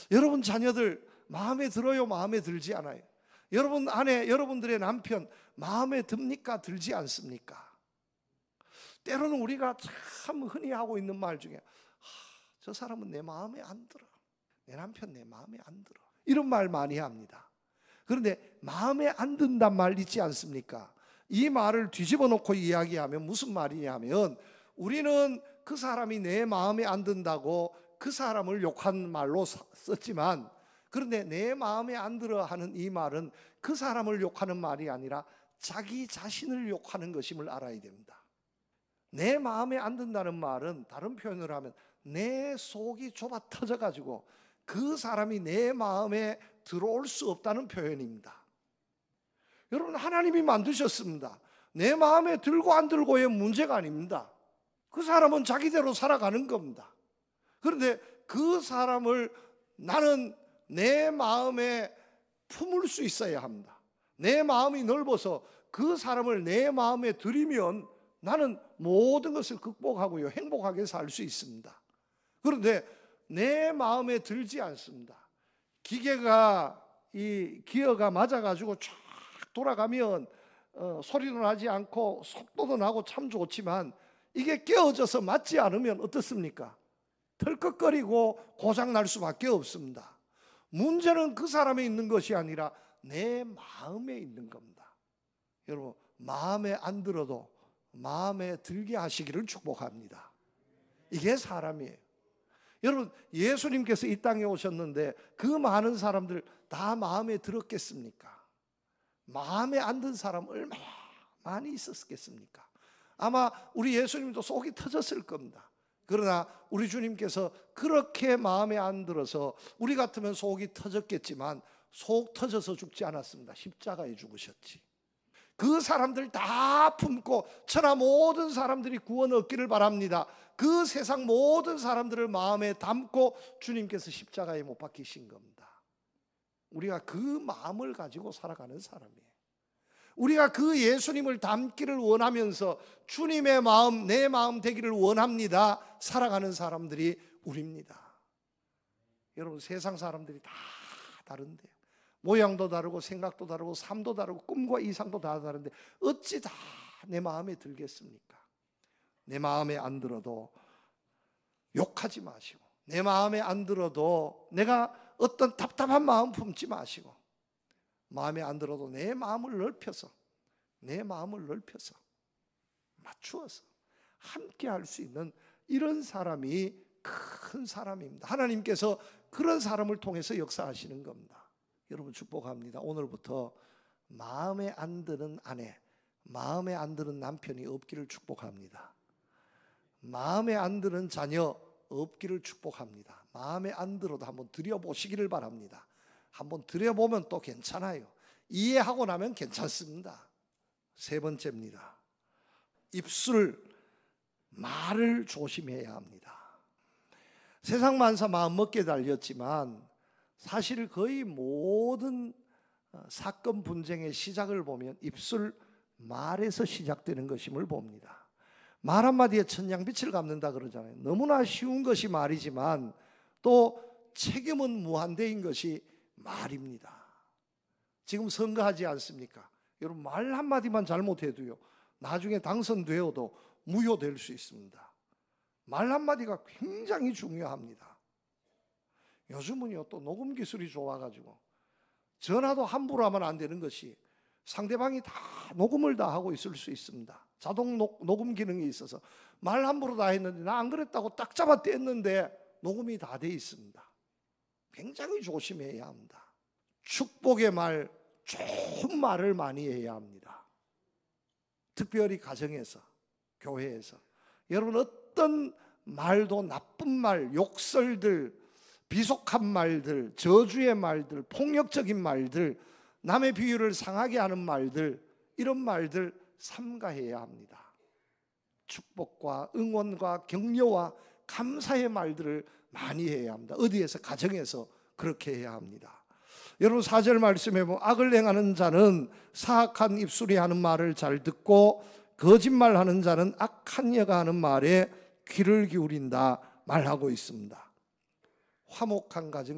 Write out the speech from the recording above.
여러분 자녀들 마음에 들어요? 마음에 들지 않아요? 여러분 아내, 여러분들의 남편 마음에 듭니까? 들지 않습니까? 때로는 우리가 참 흔히 하고 있는 말 중에 저 사람은 내 마음에 안 들어, 내 남편 내 마음에 안 들어, 이런 말 많이 합니다. 그런데 마음에 안 든단 말 있지 않습니까? 이 말을 뒤집어 놓고 이야기하면 무슨 말이냐면, 우리는 그 사람이 내 마음에 안 든다고 그 사람을 욕한 말로 썼지만, 그런데 내 마음에 안 들어 하는 이 말은 그 사람을 욕하는 말이 아니라 자기 자신을 욕하는 것임을 알아야 됩니다. 내 마음에 안 든다는 말은 다른 표현을 하면 내 속이 좁아 터져가지고 그 사람이 내 마음에 들어올 수 없다는 표현입니다. 여러분, 하나님이 만드셨습니다. 내 마음에 들고 안 들고의 문제가 아닙니다. 그 사람은 자기대로 살아가는 겁니다. 그런데 그 사람을 나는 내 마음에 품을 수 있어야 합니다. 내 마음이 넓어서 그 사람을 내 마음에 들이면 나는 모든 것을 극복하고요, 행복하게 살 수 있습니다. 그런데 내 마음에 들지 않습니다. 기계가, 이 기어가 맞아가지고 쫙 돌아가면 소리도 나지 않고 속도도 나고 참 좋지만, 이게 깨어져서 맞지 않으면 어떻습니까? 털컥거리고 고장 날 수밖에 없습니다. 문제는 그 사람에 있는 것이 아니라 내 마음에 있는 겁니다. 여러분, 마음에 안 들어도 마음에 들게 하시기를 축복합니다. 이게 사람이에요. 여러분, 예수님께서 이 땅에 오셨는데 그 많은 사람들 다 마음에 들었겠습니까? 마음에 안 든 사람 얼마나 많이 있었겠습니까? 아마 우리 예수님도 속이 터졌을 겁니다. 그러나 우리 주님께서 그렇게 마음에 안 들어서, 우리 같으면 속이 터졌겠지만 속 터져서 죽지 않았습니다. 십자가에 죽으셨지. 그 사람들 다 품고 천하 모든 사람들이 구원 얻기를 바랍니다. 그 세상 모든 사람들을 마음에 담고 주님께서 십자가에 못 박히신 겁니다. 우리가 그 마음을 가지고 살아가는 사람이에요. 우리가 그 예수님을 닮기를 원하면서 주님의 마음, 내 마음 되기를 원합니다. 살아가는 사람들이 우리입니다. 여러분, 세상 사람들이 다 다른데요. 모양도 다르고 생각도 다르고 삶도 다르고 꿈과 이상도 다 다른데 어찌 다 내 마음에 들겠습니까? 내 마음에 안 들어도 욕하지 마시고, 내 마음에 안 들어도 내가 어떤 답답한 마음 품지 마시고, 마음에 안 들어도 내 마음을 넓혀서 맞추어서 함께 할 수 있는 이런 사람이 큰 사람입니다. 하나님께서 그런 사람을 통해서 역사하시는 겁니다. 여러분, 축복합니다. 오늘부터 마음에 안 드는 아내, 마음에 안 드는 남편이 없기를 축복합니다. 마음에 안 드는 자녀 없기를 축복합니다. 마음에 안 들어도 한번 들여보시기를 바랍니다. 한번 들여보면 또 괜찮아요. 이해하고 나면 괜찮습니다. 세 번째입니다. 입술, 말을 조심해야 합니다. 세상 만사 마음 먹게 달렸지만 사실 거의 모든 사건 분쟁의 시작을 보면 입술, 말에서 시작되는 것임을 봅니다. 말 한마디에 천냥빛을 갚는다 그러잖아요. 너무나 쉬운 것이 말이지만 또 책임은 무한대인 것이 말입니다. 지금 선거하지 않습니까? 여러분, 말 한마디만 잘못해도요, 나중에 당선되어도 무효될 수 있습니다. 말 한마디가 굉장히 중요합니다. 요즘은요, 또 녹음 기술이 좋아가지고 전화도 함부로 하면 안 되는 것이 상대방이 다 녹음을 다 하고 있을 수 있습니다. 자동 녹음 기능이 있어서 말 함부로 다 했는데 나 안 그랬다고 딱 잡아 뗐는데 녹음이 다 돼 있습니다. 굉장히 조심해야 합니다. 축복의 말, 좋은 말을 많이 해야 합니다. 특별히 가정에서, 교회에서. 여러분, 어떤 말도 나쁜 말, 욕설들, 비속한 말들, 저주의 말들, 폭력적인 말들, 남의 비유를 상하게 하는 말들, 이런 말들 삼가해야 합니다. 축복과 응원과 격려와 감사의 말들을 많이 해야 합니다. 어디에서? 가정에서 그렇게 해야 합니다. 여러분, 4절 말씀에 보면 악을 행하는 자는 사악한 입술이 하는 말을 잘 듣고 거짓말하는 자는 악한 여가 하는 말에 귀를 기울인다 말하고 있습니다. 화목한 가정